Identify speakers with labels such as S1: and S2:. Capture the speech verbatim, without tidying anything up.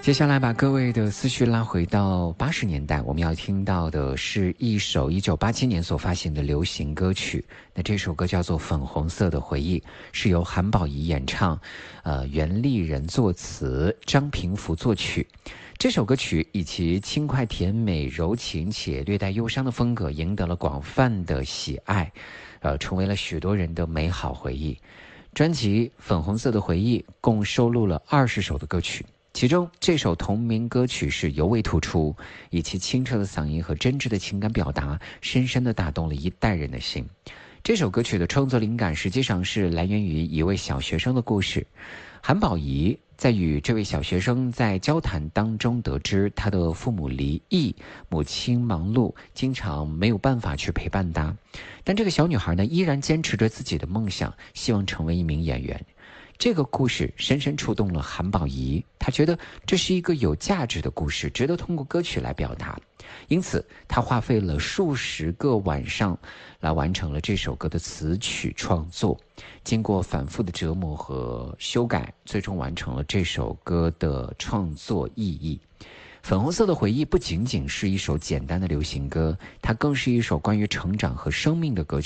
S1: 接下来把各位的思绪拉回到八十年代，我们要听到的是一首一九八七年所发行的流行歌曲。那这首歌叫做《粉红色的回忆》，是由韩宝仪演唱，呃，袁立人作词，张平福作曲。这首歌曲以其轻快甜美、柔情且略带忧伤的风格，赢得了广泛的喜爱，呃，成为了许多人的美好回忆。专辑《粉红色的回忆》共收录了二十首的歌曲。其中这首同名歌曲是尤为突出，以其清澈的嗓音和真挚的情感表达，深深地打动了一代人的心。这首歌曲的创作灵感实际上是来源于一位小学生的故事。韩宝仪在与这位小学生在交谈当中得知，他的父母离异，母亲忙碌，经常没有办法去陪伴他。但这个小女孩呢，依然坚持着自己的梦想，希望成为一名演员。这个故事深深触动了韩宝仪，他觉得这是一个有价值的故事，值得通过歌曲来表达。因此他花费了数十个晚上来完成了这首歌的词曲创作，经过反复的折磨和修改，最终完成了这首歌的创作意义。粉红色的回忆不仅仅是一首简单的流行歌，它更是一首关于成长和生命的歌曲。